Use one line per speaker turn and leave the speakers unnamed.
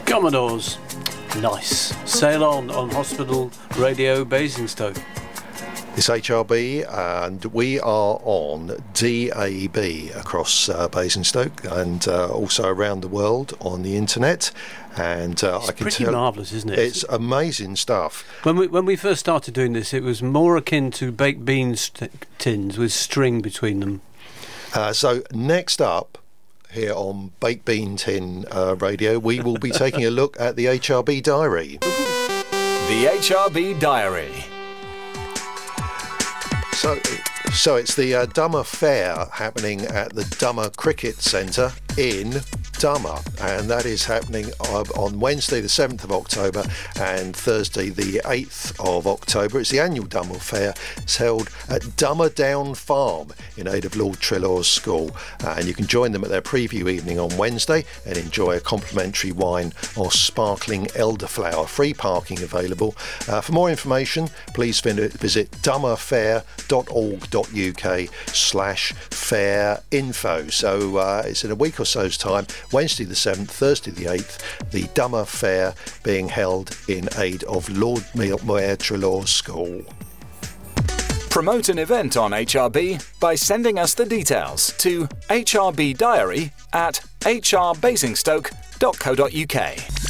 Commodores. Nice. Sail on Hospital Radio Basingstoke.
It's HRB and we are on DAB across Basingstoke and also around the world on the internet. And
it's pretty marvellous, isn't it?
It's amazing stuff.
When we first started doing this, it was more akin to baked beans tins with string between them.
So next up here on Baked Bean Tin Radio, we will be taking a look at the HRB Diary.
The HRB Diary.
So it's the Dummer Fair happening at the Dummer Cricket Centre in Dummer, and that is happening on Wednesday the 7th of October and Thursday the 8th of October. It's the annual Dummer Fair. It's held at Dummer Down Farm in aid of Lord Trelaw's School, and you can join them at their preview evening on Wednesday and enjoy a complimentary wine or sparkling elderflower. Free parking available. For more information, please visit dummerfair.org.uk/fair info. So it's in a week or so's time, Wednesday the 7th, Thursday the 8th, the Dummer Fair being held in aid of Lord Mayor Trelaw's School.
Promote an event on HRB by sending us the details to hrbdiary@hrbasingstoke.co.uk.